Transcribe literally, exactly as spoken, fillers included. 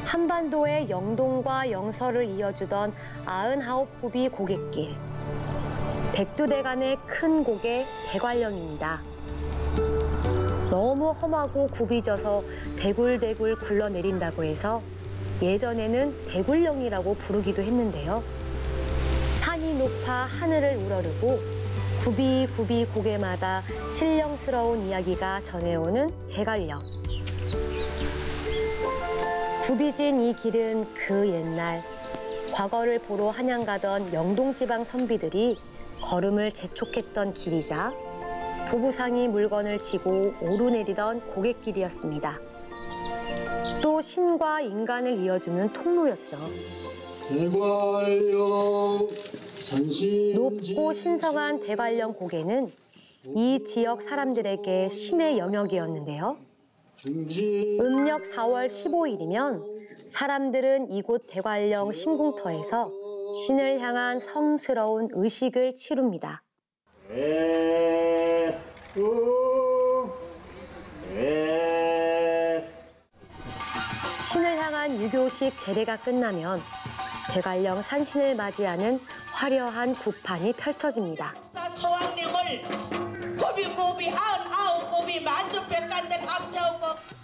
한반도의 영동과 영서를 이어주던 아흔아홉 굽이 고갯길. 백두대간의 큰 고개 대관령입니다. 너무 험하고 굽이 져서 대굴대굴 굴러내린다고 해서 예전에는 대굴령이라고 부르기도 했는데요. 산이 높아 하늘을 우러르고 굽이굽이 고개마다 신령스러운 이야기가 전해오는 대관령. 굽이진 이 길은 그 옛날 과거를 보러 한양 가던 영동지방 선비들이 걸음을 재촉했던 길이자 보부상이 물건을 지고 오르내리던 고갯길이었습니다. 또 신과 인간을 이어주는 통로였죠. 대관령 산신 높고 신성한 대관령 고개는 이 지역 사람들에게 신의 영역이었는데요. 음력 사월 십오일이면 사람들은 이곳 대관령 신궁터에서 신을 향한 성스러운 의식을 치룹니다. 에, 우, 에. 신을 향한 유교식 제례가 끝나면 대관령 산신을 맞이하는 화려한 굽판이 펼쳐집니다. 소왕님을 고비고비 아흔아홉 고비 만주백관들 앞세우고